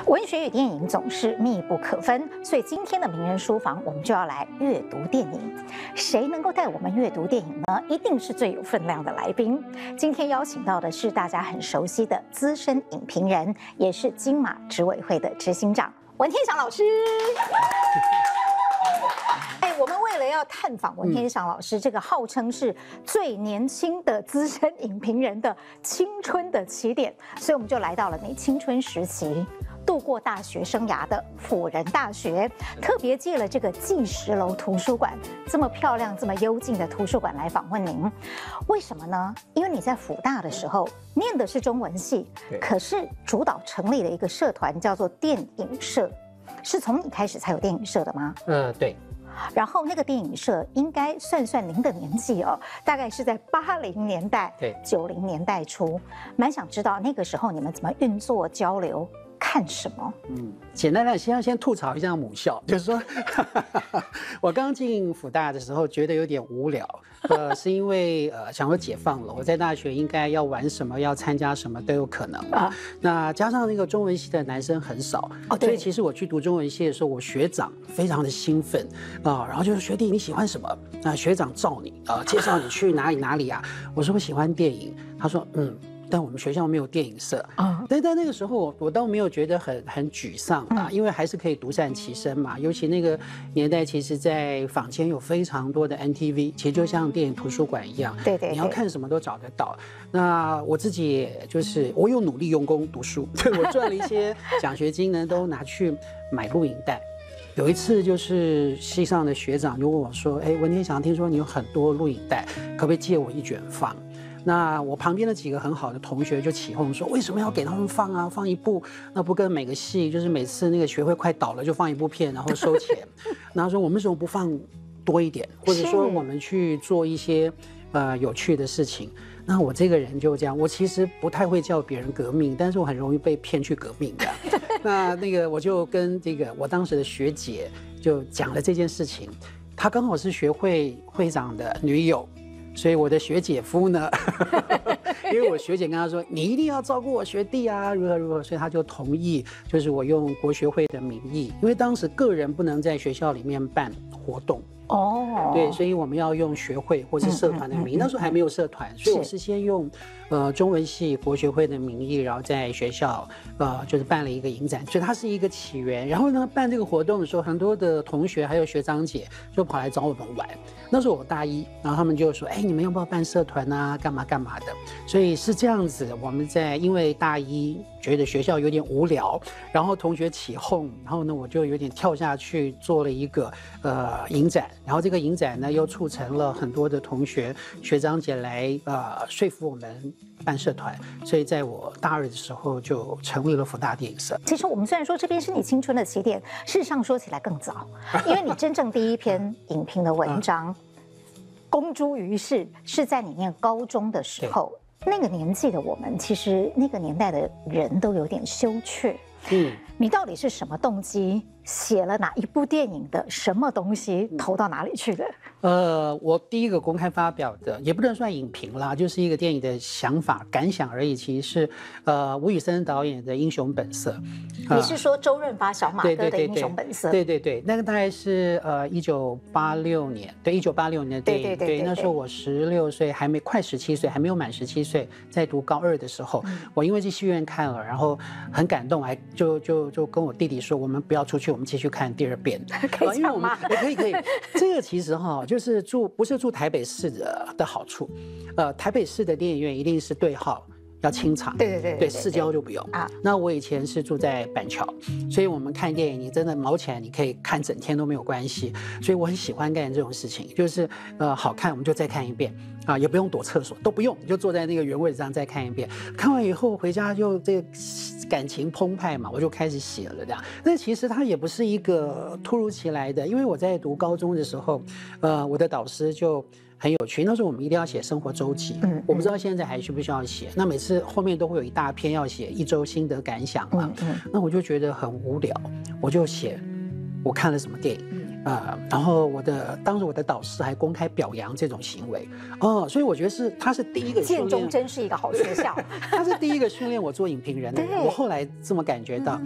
文学与电影总是密不可分，所以今天的名人书房，我们就要来阅读电影。谁能够带我们阅读电影呢？一定是最有分量的来宾。今天邀请到的是大家很熟悉的资深影评人，也是金马执委会的执行长文天祥老师。我们为了要探访文天祥老师，这个号称是最年轻的资深影评人的青春的起点，所以我们就来到了你青春时期度过大学生涯的辅仁大学，特别借了这个纪实楼图书馆这么漂亮、这么幽静的图书馆来访问您。为什么呢？因为你在辅大的时候念的是中文系，可是主导成立了一个社团，叫做电影社，是从你开始才有电影社的吗？ 对。 然后那个电影社应该算算您的年纪哦，大概是在80年代、90年代初，蛮想知道那个时候你们怎么运作交流。看什么？ 简单的先吐槽一下母校，就是说，我刚进辅大的时候觉得有点无聊，是因为想说解放了，我在大学应该要玩什么，要参加什么都有可能啊。那加上那个中文系的男生很少，所以其实我去读中文系的时候，我学长非常的兴奋啊，然后就是学弟你喜欢什么？那学长罩你啊，介绍你去哪里啊？我说我喜欢电影，他说但我们学校没有电影社啊。但那个时候我倒没有觉得很沮丧啊，因为还是可以独善其身嘛。尤其那个年代，其实在坊间有非常多的 NTV， 其实就像电影图书馆一样，对，你要看什么都找得到。那我自己就是我有努力用功读书，我赚了一些奖学金呢，都拿去买录影带。有一次就是系上的学长就问我说：“文天祥，听说你有很多录影带，可不可以借我一卷放？”那我旁边的几个很好的同学就起哄说：“为什么要给他们放啊？放一部，那不跟每个系就是每次那个学会快倒了就放一部片，然后收钱。”然后说我们为什么不放多一点，或者说我们去做一些有趣的事情。那我这个人就这样，我其实不太会叫别人革命，但是我很容易被骗去革命的。那个我就跟这个我当时的学姐就讲了这件事情，她刚好是学会会长的女友。所以我的学姐夫呢，因为我学姐跟他说你一定要照顾我学弟啊，如何，所以他就同意，就是我用国学会的名义，因为当时个人不能在学校里面办活动。对，所以我们要用学会或是社团的名义，那时候还没有社团，所以我是先用中文系国学会的名义，然后在学校就是办了一个影展，所以它是一个起源。然后呢，办这个活动的时候，很多的同学还有学长姐就跑来找我们玩。那时候我大一，然后他们就说：“你们要不要办社团啊？干嘛的？”所以是这样子，我们因为大一觉得学校有点无聊，然后同学起哄，然后呢我就有点跳下去做了一个影展。然后这个影展呢，又促成了很多的同学学长姐来说服我们办社团，所以在我大二的时候就成立了辅大电影社。 其实我们虽然说这边是你青春的起点，事实上说起来更早，因为你真正第一篇影评的文章公诸于世是在你念高中的时候。那个年纪的我们，其实那个年代的人都有点羞怯。你到底是什么动机写了哪一部电影的什么东西投到哪里去的？ 我第一个公开发表的也不能算影评啦，就是一个电影的想法感想而已。其实是吴宇森导演的《英雄本色》。 你是说周润发小马哥的《英雄本色》？ 对，那个大概是1986年，对，1986年的电影。对，那时候我16岁，还没快17岁，还没有满17岁，在读高2的时候，我因为去戏院看了，然后很感动，还就跟我弟弟说，我们不要出去，我们继续看第2遍。 可以讲吗？ 可以。这个其实就是不是住台北市的好处，台北市的电影院一定是对号。要清场，对，市郊就不用啊。那我以前是住在板桥，所以我们看电影，你真的毛起来，你可以看整天都没有关系。所以我很喜欢干这种事情，就是好看我们就再看一遍啊，也不用躲厕所，都不用，你就坐在那个原位上再看一遍。看完以后回家就这个感情澎湃嘛，我就开始写了这样。但其实它也不是一个突如其来的，因为我在读高中的时候，我的导师就很有趣。那时候我们一定要写生活周记，我不知道现在还需不需要写。那每次后面都会有一大篇要写1周心得感想嘛，那我就觉得很无聊，我就写我看了什么电影。然后当时我的导师还公开表扬这种行为所以我觉得他是第一个训练， 建中真是一个好学校， 他是第一个训练我做影评人的人，我后来这么感觉到。